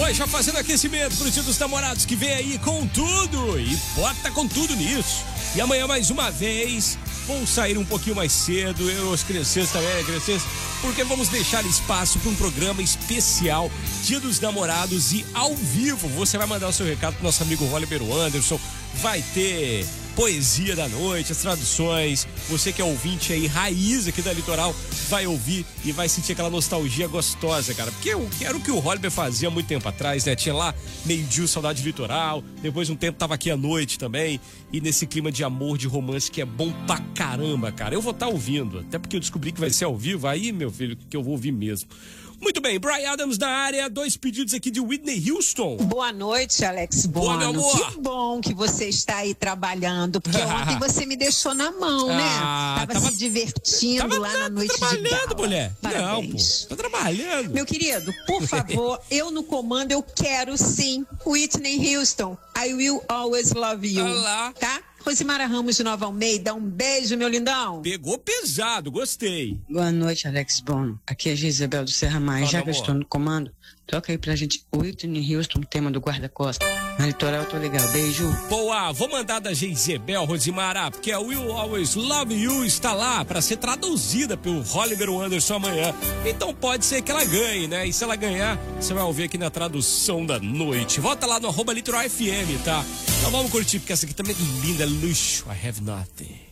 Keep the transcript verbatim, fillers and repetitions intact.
Oi, já fazendo aquecimento pro Dia dos Namorados que vem aí com tudo e bota com tudo nisso. E amanhã mais uma vez vou sair um pouquinho mais cedo, eu, os crescentes também, crescentes, porque vamos deixar espaço para um programa especial Dia dos Namorados e ao vivo. Você vai mandar o seu recado pro nosso amigo Oliver Anderson, vai ter poesia da noite, as traduções. Você que é ouvinte aí, raiz aqui da Litoral, vai ouvir e vai sentir aquela nostalgia gostosa, cara. Porque eu quero o que o Oliver fazia há muito tempo atrás, né? Tinha lá meio-dia, Saudade Litoral. Depois um tempo tava aqui à noite também. E nesse clima de amor, de romance que é bom pra caramba, cara. Eu vou estar ouvindo, até porque eu descobri que vai ser ao vivo. Aí, meu filho, que eu vou ouvir mesmo. Muito bem, Bryan Adams na área, dois pedidos aqui de Whitney Houston. Boa noite, Alex Bono. Boa, meu amor. Que bom que você está aí trabalhando, porque ontem você me deixou na mão, né? Ah, tava, tava se divertindo tava lá na noite de gala. trabalhando, mulher. Parabéns. Não, pô, tô trabalhando. Meu querido, por favor, eu no comando, eu quero sim Whitney Houston. I will always love you. Olá. Tá? Rosimara Ramos de Nova Almeida, um beijo, meu lindão. Pegou pesado, gostei. Boa noite, Alex Bono. Aqui é Gisabel do Serra Maia. Já que eu estou no comando, toca aí pra gente Whitney Houston, tema do guarda-costas. Na Litoral eu tô legal. Beijo. Boa, vou mandar da Gisabel, Rosimara, porque a Will Always Love You está lá para ser traduzida pelo Oliver Anderson amanhã. Então pode ser que ela ganhe, né? E se ela ganhar, você vai ouvir aqui na tradução da noite. Volta lá no arroba Litoral F M, tá? Então vamos curtir, porque essa aqui também é linda, luxo. I have nothing.